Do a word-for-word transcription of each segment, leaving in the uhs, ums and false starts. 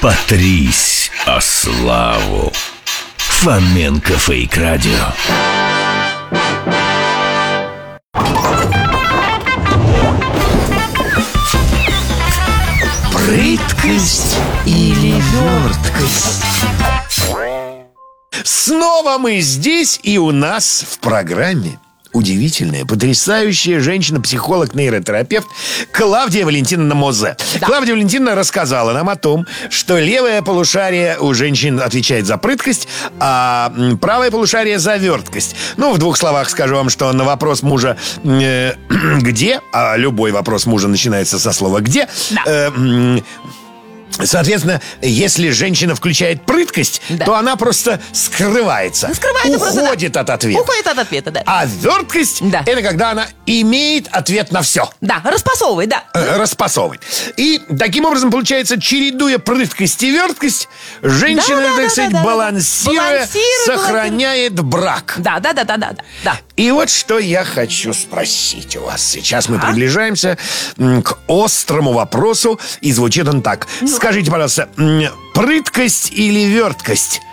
Потрись о славу. Фоменко Фейк Радио. Прыткость или верткость? Снова мы здесь, и у нас в программе удивительная, потрясающая женщина-психолог, нейротерапевт Клавдия Валентиновна Мозе. Да. Клавдия Валентиновна рассказала нам о том, что левое полушарие у женщин отвечает за прыткость, а правое полушарие за верткость. Ну, в двух словах скажу вам, что на вопрос мужа э, «где?», а любой вопрос мужа начинается со слова «где?», да. э, Соответственно, если женщина включает прыткость, да. то она просто скрывается, ну, скрывается уходит просто, да. от ответа. Уходит от ответа, да. А верткость да. — это когда она имеет ответ на все. Да, распасовывает, да. Э, распасовывает. И таким образом, получается, чередуя прыткость и верткость, женщина, да, да, так да, сказать, да, балансируя, балансирует, сохраняет балансирует. брак. Да, да, да, да, да, да. И вот что я хочу спросить у вас. Сейчас мы а? приближаемся к острому вопросу, и звучит он так. Скажите, пожалуйста, прыткость или верткость?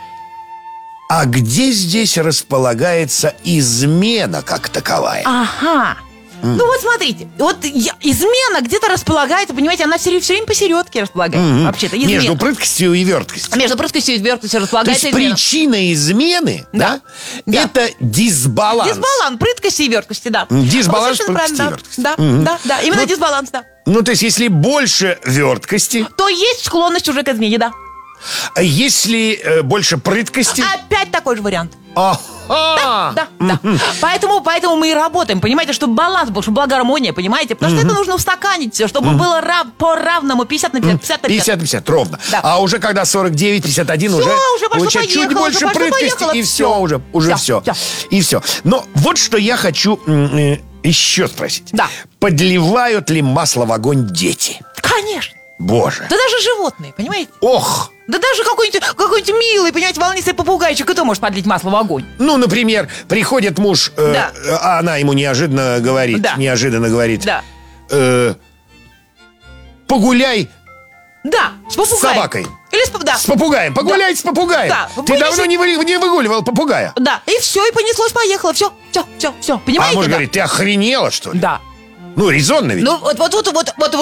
А где здесь располагается измена как таковая? Ага. Mm. Ну вот смотрите, вот я, измена где-то располагается, понимаете, она все, все время посередке располагается. Mm-hmm. Вообще-то измена. Между прыткостью и верткостью. Между прыткостью и верткостью располагается. То есть измена. Причина измены, да, да, это дисбаланс. Дисбаланс прыткости и верткости, да. Дисбаланс прыткости и верткости. Да, mm-hmm. да, да, именно ну, дисбаланс, да. Ну, то есть, если больше верткости, то есть склонность уже к измене, да. А если э, больше прыткости? Опять такой же вариант. А-ха! Да, да, да. Поэтому, поэтому мы и работаем, понимаете, чтобы баланс был, чтобы была гармония, понимаете? Потому что это нужно устаканить все, чтобы было рав, по-равному пятьдесят на пятьдесят. пятьдесят на пятьдесят. пятьдесят на пятьдесят, ровно. Да. А уже когда сорок девять пятьдесят один все, уже, уже пошло, чуть поехало, больше уже прыткости, поехало, и все, все. уже, уже все. все. И все. Но вот что я хочу э, еще спросить. Да. Подливают ли масло в огонь дети? Конечно. Боже. Да даже животные, понимаете? Ох. Да даже какой-нибудь, какой-нибудь милый, понимаете, волнистый попугайчик, кто может подлить масло в огонь? Ну, например, приходит муж, э, да. а она ему неожиданно говорит, да. неожиданно говорит, да. э, погуляй да, с, с собакой. Или с, да. с попугаем, погуляй да. с попугаем. Да. Ты Вынеси... давно не, вы, не выгуливал попугая. Да, и все, и понеслось, поехало, все, все, все, все, понимаете? А муж да? говорит, ты охренела, что ли? Да. Ну, резонно ведь. Ну, вот, вот, вот, вот, вот